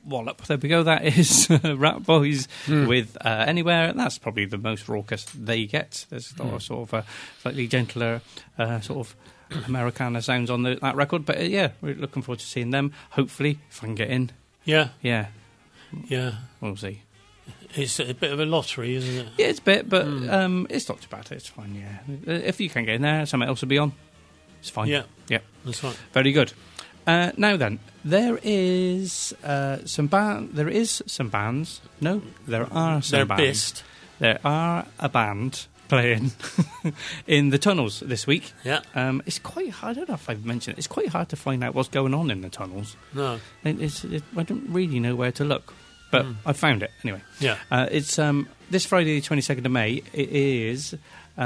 wallop. There we go. That is Rat Boys with Anywhere. That's probably the most raucous they get. There's sort of a slightly gentler sort of Americana sounds on that record. But yeah, we're looking forward to seeing them. Hopefully, if I can get in. Yeah. Yeah. Yeah. We'll see. It's a bit of a lottery, isn't it? Yeah, it's a bit, but it's not too bad. It's fine, yeah. If you can get in there, something else will be on. It's fine. Yeah. Yeah. That's right. Very good. Now then, there is some bands. No, there are some They're bands. bist. There are a band playing in the tunnels this week. Yeah. It's quite hard. I don't know if I've mentioned it. It's quite hard to find out what's going on in the tunnels. No. I don't really know where to look, but I found it anyway. Yeah. It's this Friday, the 22nd of May. It is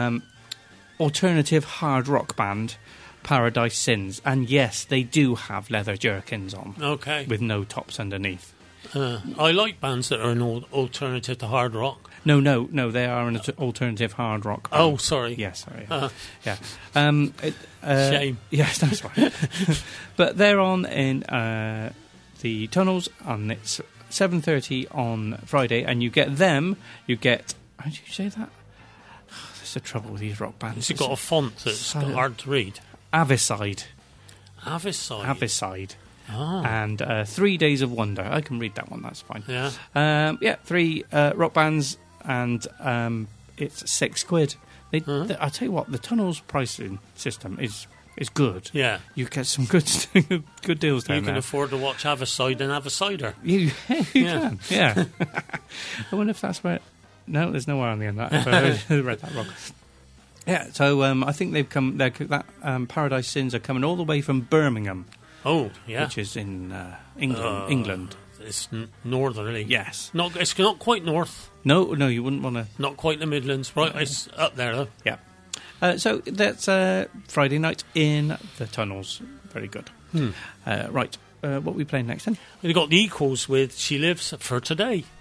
alternative hard rock band Paradise Sins, and yes, they do have leather jerkins on. Okay. With no tops underneath. I like bands that are an alternative to hard rock. No, they are an alternative hard rock band. Oh, sorry. Yes, sorry. Yeah. Shame. Yes, that's right. But they're on in the tunnels, and it's 7:30 on Friday, and you get them. You get. How do you say that? Oh, there's the trouble with these rock bands. Has it got a font that's hard to read? Aviside. Aviside. Oh. And 3 Days of Wonder. I can read that one, that's fine. Yeah. 3 rock bands, and it's £6. I'll tell you what, the Tunnels pricing system is good. Yeah. You get some good deals down there. You can afford to watch Aviside and have a cider. You can, yeah. I wonder if that's where... No, there's nowhere on the end of that. I read that wrong. Yeah, so I think they've come... Paradise Sins are coming all the way from Birmingham. Oh, yeah. Which is in England. It's northerly. Yes. It's not quite north. No, you wouldn't want to... Not quite the Midlands. Right, it's up there, though. Yeah. So that's Friday night in the tunnels. Very good. Right, what are we playing next then? We've got the Equals with She Lives for Today.